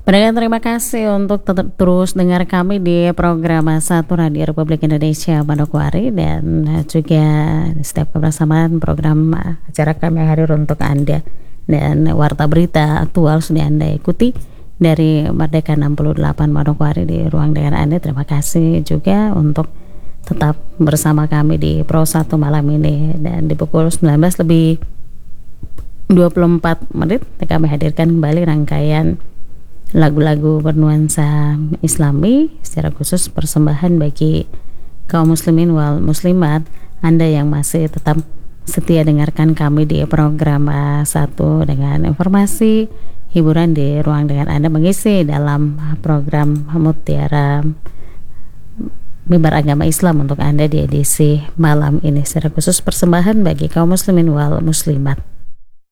Pendengar, terima kasih untuk terus dengar kami di program Satu Radio Republik Indonesia Manokwari, dan juga setiap kebersamaan program acara kami yang hadir untuk Anda, dan warta berita aktual sudah Anda ikuti dari Merdeka 68 Manokwari di ruang dengar Anda. Terima kasih juga untuk tetap bersama kami di Pro 1 malam ini, dan di pukul 19 lebih 24 menit kami hadirkan kembali rangkaian lagu-lagu bernuansa Islami, secara khusus persembahan bagi kaum muslimin wal muslimat. Anda yang masih tetap setia dengarkan kami di program satu dengan informasi hiburan di ruang dengan Anda, mengisi dalam program Mutiara Mimbar Agama Islam untuk Anda di edisi malam ini, secara khusus persembahan bagi kaum muslimin wal muslimat.